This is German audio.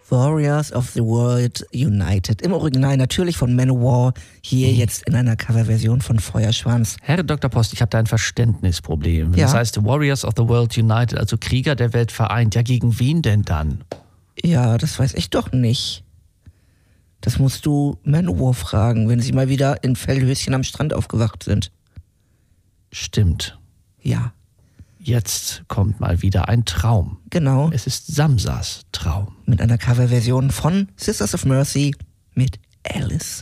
Warriors of the World United. Im Original natürlich von Manowar, hier jetzt in einer Coverversion von Feuerschwanz. Herr Dr. Post, ich habe da ein Verständnisproblem. Ja. Das heißt Warriors of the World United, also Krieger der Welt vereint. Ja, gegen wen denn dann? Ja, das weiß ich doch nicht. Das musst du Manowar fragen, wenn sie mal wieder in Fellhöschen am Strand aufgewacht sind. Stimmt. Ja. Jetzt kommt mal wieder ein Traum. Genau. Es ist Samsas Traum. Mit einer Coverversion von Sisters of Mercy mit Alice.